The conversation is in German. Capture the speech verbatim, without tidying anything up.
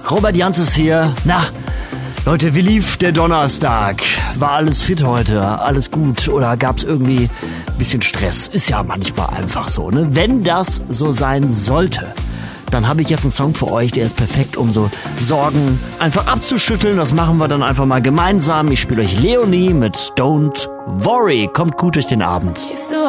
Robert Jans ist hier. Na, Leute, wie lief der Donnerstag? War alles fit heute? Alles gut? Oder gab es irgendwie ein bisschen Stress? Ist ja manchmal einfach so, ne? Wenn das so sein sollte, dann habe ich jetzt einen Song für euch, der ist perfekt, um so Sorgen einfach abzuschütteln. Das machen wir dann einfach mal gemeinsam. Ich spiele euch Leonie mit Don't Worry. Kommt gut durch den Abend. If the